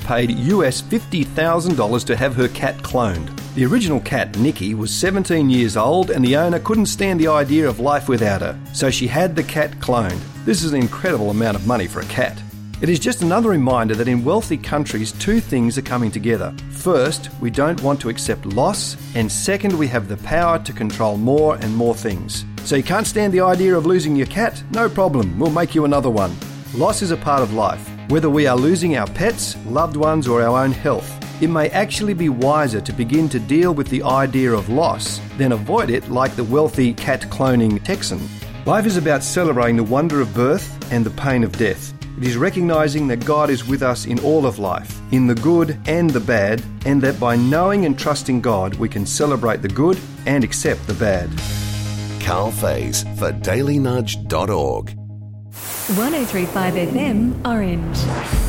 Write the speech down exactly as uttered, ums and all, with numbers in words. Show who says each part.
Speaker 1: paid U S fifty thousand dollars to have her cat cloned. The original cat, Nikki, was seventeen years old and the owner couldn't stand the idea of life without her, so she had the cat cloned. This is an incredible amount of money for a cat. It is just another reminder that in wealthy countries, two things are coming together. First, we don't want to accept loss, and second, we have the power to control more and more things. So you can't stand the idea of losing your cat? No problem, we'll make you another one. Loss is a part of life. Whether we are losing our pets, loved ones, or our own health, it may actually be wiser to begin to deal with the idea of loss than avoid it like the wealthy cat cloning Texan. Life is about celebrating the wonder of birth and the pain of death. It is recognising that God is with us in all of life, in the good and the bad, and that by knowing and trusting God, we can celebrate the good and accept the bad.
Speaker 2: Carl Faze for daily nudge dot org.
Speaker 3: one oh three point five F M Orange.